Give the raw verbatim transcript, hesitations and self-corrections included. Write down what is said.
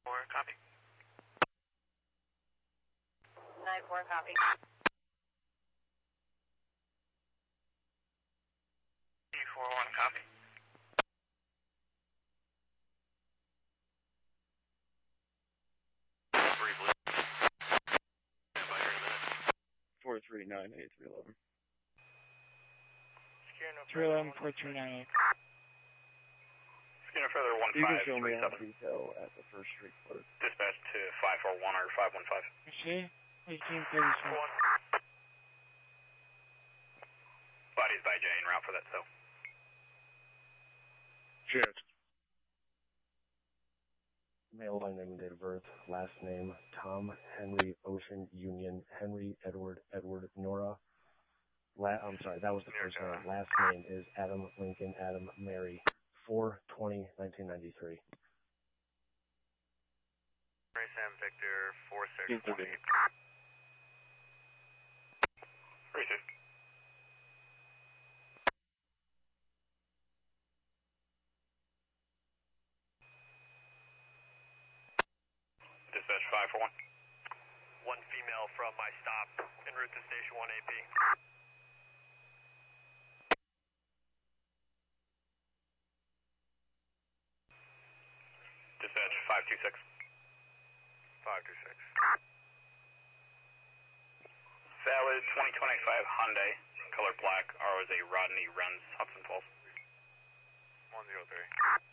Four, copy. Nine four, copy. Four one, copy. Three blue. Four three nine eight three eleven. Three eleven four three nine eight. Skinner further one You can five show me three out seven. detail at the first street clerk. Dispatch to five four one or five one five. See? eighteen thirty-six. Body's by J en route for that, so. Cheers. Male by name and date of birth, last name Tom Henry Ocean Union Henry Edward Edward Nora. La- I'm sorry, that was the first name. Last name is Adam Lincoln Adam Mary. four twenty nineteen ninety-three. Mary Sam Victor four six one eight. Receive. Dispatch five four one. One female from my stop en route to station one A P. Dispatch five two six. five two six. Valid twenty twenty-five Hyundai, color black, R was a Rodney Renz Hudson Falls. one zero three.